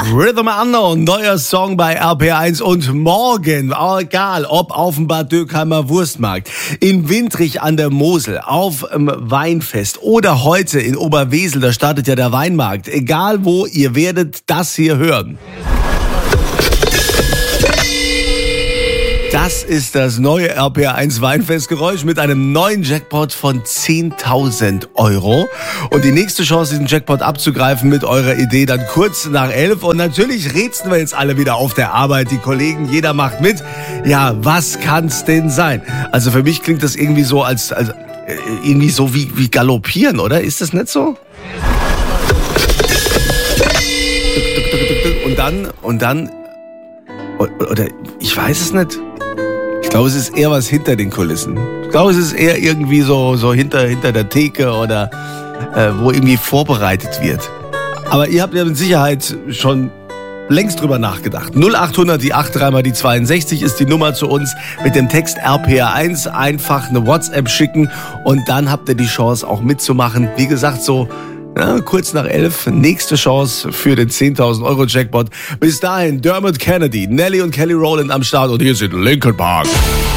Rhythm Unknown, neuer Song bei RPR1 und morgen, egal ob auf dem Bad Dürkheimer Wurstmarkt, in Windrich an der Mosel, auf dem Weinfest oder heute in Oberwesel, da startet ja der Weinmarkt. Egal wo, ihr werdet das hier hören. Das ist das neue RPR1 Weinfestgeräusch mit einem neuen Jackpot von 10.000 €. Und die nächste Chance, diesen Jackpot abzugreifen mit eurer Idee, dann kurz nach 11. Und natürlich rätseln wir jetzt alle wieder auf der Arbeit. Die Kollegen, jeder macht mit. Ja, was kann's denn sein? Also für mich klingt das irgendwie so als irgendwie so wie galoppieren, oder? Ist das nicht so? Und dann, oder ich weiß es nicht. Ich glaube, es ist eher was hinter den Kulissen. Ich glaube, es ist eher irgendwie so hinter der Theke oder wo irgendwie vorbereitet wird. Aber ihr habt ja mit Sicherheit schon längst drüber nachgedacht. 0800, die 83 mal die 62 ist die Nummer zu uns. Mit dem Text RPR1 einfach eine WhatsApp schicken und dann habt ihr die Chance auch mitzumachen. Wie gesagt, so kurz nach 11, nächste Chance für den 10.000 € Jackpot. Bis dahin, Dermot Kennedy, Nelly und Kelly Rowland am Start und hier sind Linkin Park.